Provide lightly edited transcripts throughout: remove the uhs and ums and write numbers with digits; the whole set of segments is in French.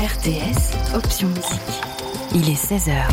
RTS, option musique. Il est 16h.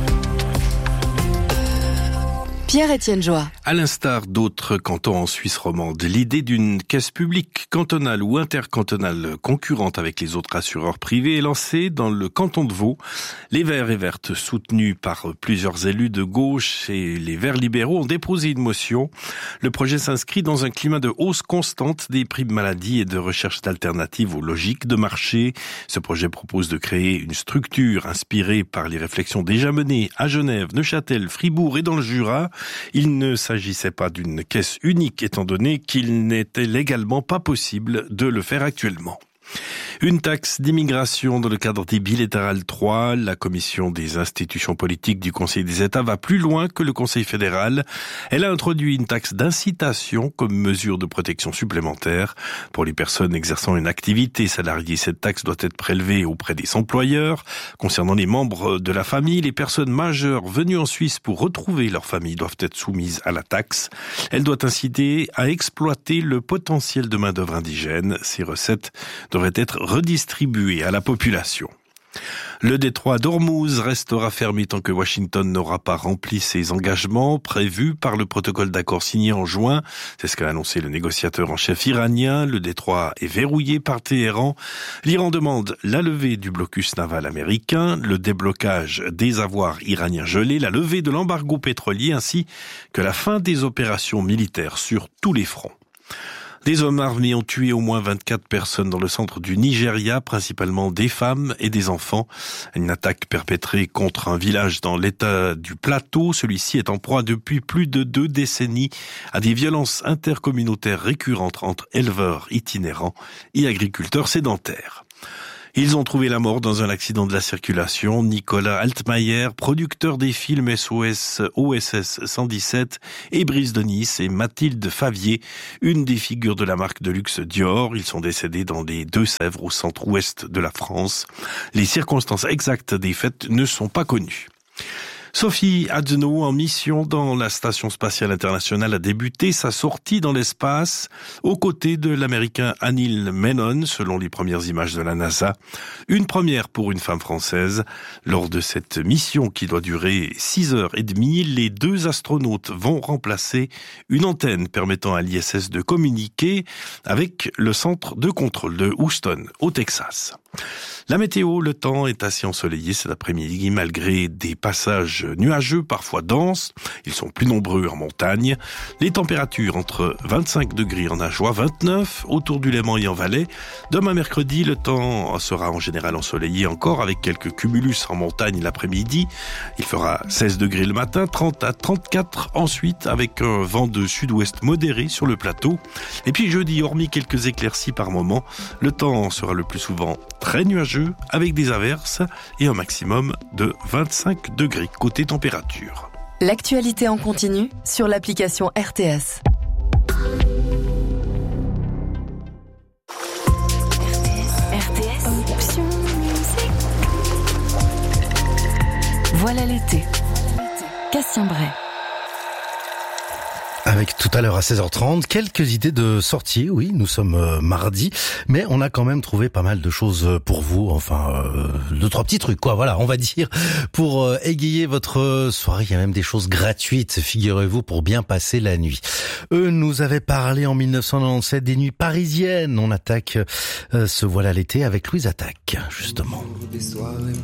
Pierre-Étienne Joie. À l'instar d'autres cantons en Suisse romande, l'idée d'une caisse publique cantonale ou intercantonale concurrente avec les autres assureurs privés est lancée dans le canton de Vaud. Les Verts et Vertes, soutenus par plusieurs élus de gauche et les Verts libéraux, ont déposé une motion. Le projet s'inscrit dans un climat de hausse constante des primes maladie et de recherche d'alternatives aux logiques de marché. Ce projet propose de créer une structure inspirée par les réflexions déjà menées à Genève, Neuchâtel, Fribourg et dans le Jura. Il ne s'agissait pas d'une caisse unique étant donné qu'il n'était légalement pas possible de le faire actuellement. Une taxe d'immigration dans le cadre des bilatérales 3, la commission des institutions politiques du Conseil des États va plus loin que le Conseil fédéral. Elle a introduit une taxe d'incitation comme mesure de protection supplémentaire. Pour les personnes exerçant une activité salariée, cette taxe doit être prélevée auprès des employeurs. Concernant les membres de la famille, les personnes majeures venues en Suisse pour retrouver leur famille doivent être soumises à la taxe. Elle doit inciter à exploiter le potentiel de main-d'œuvre indigène. Ces recettes devraient être redistribuées à la population. Le détroit d'Ormuz restera fermé tant que Washington n'aura pas rempli ses engagements prévus par le protocole d'accord signé en juin. C'est ce qu'a annoncé le négociateur en chef iranien. Le détroit est verrouillé par Téhéran. L'Iran demande la levée du blocus naval américain, le déblocage des avoirs iraniens gelés, la levée de l'embargo pétrolier ainsi que la fin des opérations militaires sur tous les fronts. Des hommes armés ont tué au moins 24 personnes dans le centre du Nigeria, principalement des femmes et des enfants. Une attaque perpétrée contre un village dans l'état du Plateau. Celui-ci est en proie depuis plus de 2 décennies à des violences intercommunautaires récurrentes entre éleveurs itinérants et agriculteurs sédentaires. Ils ont trouvé la mort dans un accident de la circulation. Nicolas Altmaier, producteur des films SOS, OSS 117 et Brise de Nice, et Mathilde Favier, une des figures de la marque de luxe Dior. Ils sont décédés dans les Deux-Sèvres au centre-ouest de la France. Les circonstances exactes des faits ne sont pas connues. Sophie Adno, en mission dans la Station spatiale internationale, a débuté sa sortie dans l'espace aux côtés de l'Américain Anil Menon, selon les premières images de la NASA. Une première pour une femme française. Lors de cette mission qui doit durer 6h30, les 2 astronautes vont remplacer une antenne permettant à l'ISS de communiquer avec le centre de contrôle de Houston, au Texas. La météo, le temps est assez ensoleillé cet après-midi malgré des passages nuageux, parfois denses. Ils sont plus nombreux en montagne. Les températures entre 25 degrés en Ajoie, 29 autour du Léman et en Valais. Demain mercredi, le temps sera en général ensoleillé encore avec quelques cumulus en montagne l'après-midi. Il fera 16 degrés le matin, 30 à 34 ensuite avec un vent de sud-ouest modéré sur le plateau. Et puis jeudi, hormis quelques éclaircies par moment, le temps sera le plus souvent très nuageux avec des averses et un maximum de 25 degrés côté température. L'actualité en continu sur l'application RTS. RTS, option musique. Voilà l'été. Cassien Bray. Avec tout à l'heure à 16h30, quelques idées de sortie. Oui, nous sommes mardi, mais on a quand même trouvé pas mal de choses pour vous. Enfin, 2-3 petits trucs, quoi. Voilà, on va dire, pour égayer votre soirée. Il y a même des choses gratuites, figurez-vous, pour bien passer la nuit. Eux nous avaient parlé en 1997 des nuits parisiennes. On attaque ce Voilà l'été avec Louise Attaque, justement.